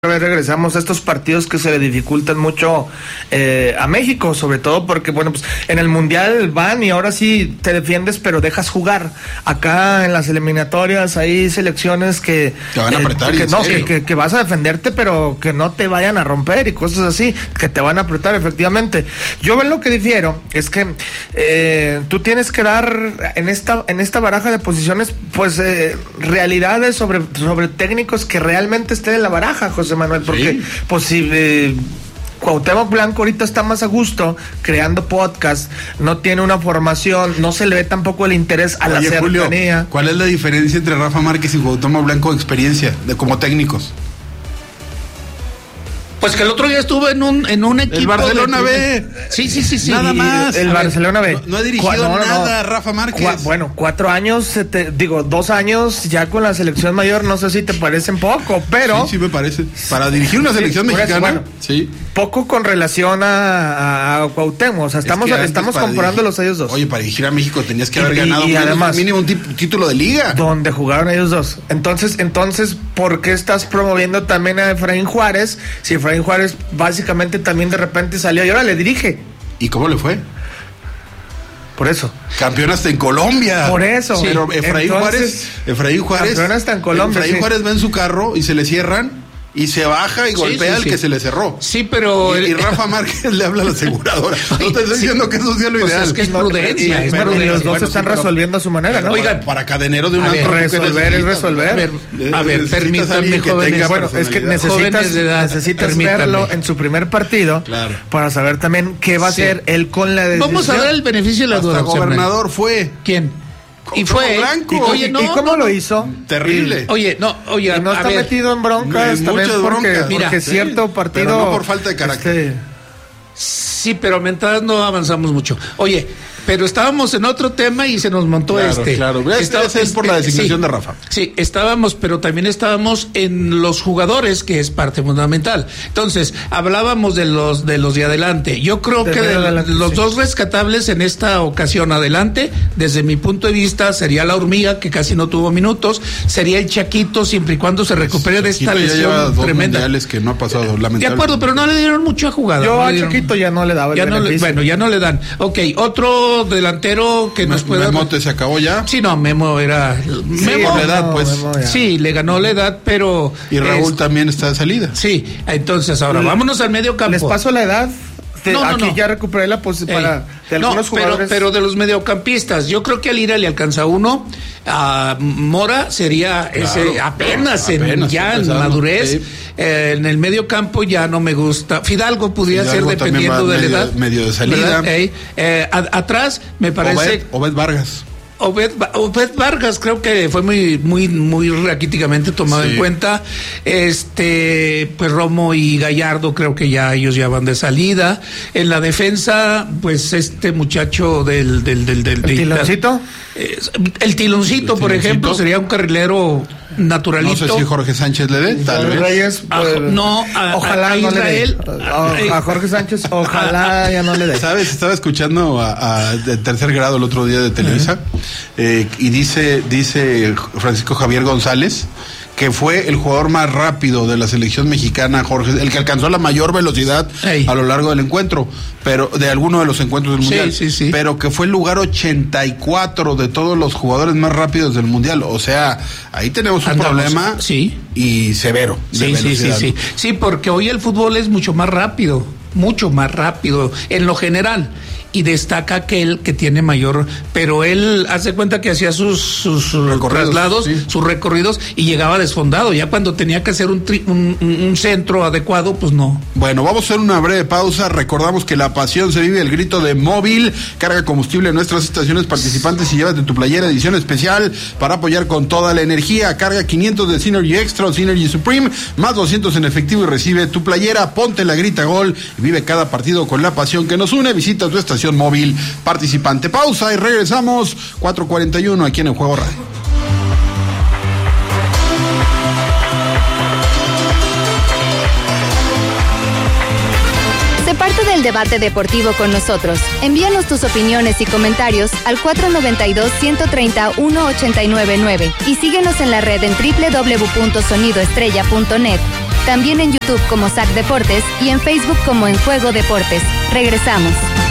Regresamos a estos partidos que se le dificultan mucho a México, sobre todo porque, bueno, pues en el Mundial van y ahora sí te defiendes, pero dejas jugar. Acá en las eliminatorias hay selecciones que te van a apretar, que vas a defenderte, pero que no te vayan a romper y cosas así, que te van a apretar, efectivamente. Yo en lo que difiero es que tú tienes que dar en esta baraja de posiciones, pues realidades sobre técnicos que realmente estén en la baraja, José Manuel, porque sí. Pues si Cuauhtémoc Blanco ahorita está más a gusto creando podcast, no tiene una formación, no se le ve tampoco el interés a la cercanía. Julio, ¿cuál es la diferencia entre Rafa Márquez y Cuauhtémoc Blanco de experiencia como técnicos? Pues que el otro día estuvo en un equipo. El Barcelona B. Sí. Nada más. El Barcelona B. No ha dirigido nada, Rafa Márquez. 4 años, 2 años ya con la selección mayor, no sé si te parecen poco, pero... Sí me parece. Para dirigir una selección mexicana, sí. Poco con relación a Cuauhtémoc, o sea, estamos comparándolos a ellos dos. Oye, para dirigir a México tenías que haber ganado además, mínimo un título de liga. Donde jugaron ellos dos. Entonces, ¿por qué estás promoviendo también a Efraín Juárez? Si Efraín Juárez básicamente también de repente salió y ahora le dirige. ¿Y cómo le fue? Por eso. Campeón hasta en Colombia. Por eso. Sí. Pero Efraín Juárez. Campeón hasta en Colombia. Efraín Juárez va en su carro y se le cierran. Y se baja y golpea al que se le cerró. Sí, pero... Y Rafa Márquez le habla a la aseguradora. No te estoy diciendo que eso sea lo ideal. Es que es prudencia. Y los dos están resolviendo a su manera, ¿no? Oigan, para cadenero de una... Resolver. A ver, permítanme, jóvenes. Bueno, es que necesitas verlo en su primer partido para saber también qué va a hacer él con la decisión. Vamos a ver el beneficio de la duda. Hasta gobernador fue. ¿Quién? Y fue Blanco. ¿Y cómo lo hizo? Terrible. Oye, no está metido en broncas también porque cierto partido, pero no por falta de carácter. Sí, pero mientras no avanzamos mucho. Oye, pero estábamos en otro tema y se nos montó Claro, es por la designación de Rafa. Sí, pero también estábamos en los jugadores, que es parte fundamental. Entonces, hablábamos de los de adelante. Yo creo que los dos rescatables en esta ocasión adelante, desde mi punto de vista, sería la Hormiga, que casi no tuvo minutos, sería el Chaquito, siempre y cuando se recupere de esta lesión tremenda. Que no ha pasado, lamentablemente. De acuerdo, pero no le dieron mucha jugada. Yo a Chaquito ya no le daba ya no le dan. Ok, otro delantero que nos pueda... ¿Memote se acabó ya? Sí, no, Memo era... Memo, por la edad, pues. Sí, le ganó la edad, pero... Y Raúl también está de salida. Sí, entonces ahora vámonos al medio campo. ¿Les paso la edad? Aquí ya recuperé la posibilidad de algunos jugadores. Pero de los mediocampistas, yo creo que a Lira le alcanza uno. A Mora sería apenas en madurez. Sí. En el medio campo ya no me gusta. Fidalgo pudiera ser dependiendo de la edad. Medio de salida. Atrás me parece. Obed Vargas. Obed Vargas creo que fue muy raquíticamente tomado en cuenta. Pues Romo y Gallardo creo que ellos ya van de salida. En la defensa, pues este muchacho del ¿Tiloncito? El Tiloncito, por ejemplo, sería un carrilero naturalito. No sé si Jorge Sánchez le dé, tal vez. Reyes, ojalá no Israel, no le dé. A Jorge Sánchez, ojalá ya no le dé. ¿Sabes? Estaba escuchando a Tercer Grado el otro día de Televisa, y dice Francisco Javier González que fue el jugador más rápido de la selección mexicana, Jorge, el que alcanzó la mayor velocidad a lo largo del encuentro, pero de alguno de los encuentros del Mundial, pero que fue el lugar 84 de todos los jugadores más rápidos del Mundial. O sea, ahí tenemos un problema y severo. Sí, porque hoy el fútbol es mucho más rápido en lo general. Y destaca aquel que tiene mayor, pero él hace cuenta que hacía sus traslados, sus recorridos y llegaba desfondado. Ya cuando tenía que hacer un centro adecuado, pues no. Bueno, vamos a hacer una breve pausa. Recordamos que la pasión se vive, el grito de Móvil. Carga combustible en nuestras estaciones participantes y llévate tu playera edición especial para apoyar con toda la energía. Carga 500 de Synergy Extra o Synergy Supreme, más 200 en efectivo y recibe tu playera. Ponte la grita gol y vive cada partido con la pasión que nos une. Visita tu estación móvil participante. Pausa y regresamos. 4:41 aquí en El Juego Radio. Sé parte del debate deportivo con nosotros. Envíanos tus opiniones y comentarios al 492-130-1899 y síguenos en la red en www.sonidoestrella.net. También en YouTube como SAC Deportes y en Facebook como En Juego Deportes. Regresamos.